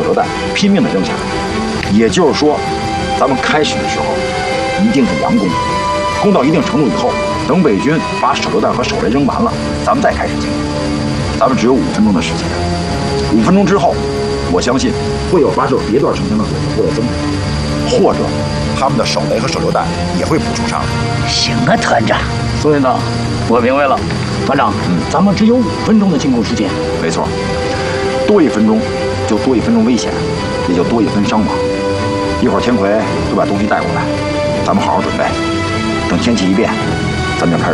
榴弹拼命地扔下来。也就是说，咱们开始的时候一定是佯攻，攻到一定程度以后，等伪军把手榴弹和手雷扔完了，咱们再开始进攻。咱们只有5分钟的时间，5分钟之后，我相信会有发射别段成枪的火箭或者增援，或者他们的手雷和手榴弹也会补充上来。 行啊，团长。所以呢，我明白了，团长，咱们只有5分钟的进攻时间。 没错，多1分钟就多1分钟危险，也就多1分伤亡。一会儿天魁会把东西带过来，咱们好好准备。等天气一变，咱们就开始。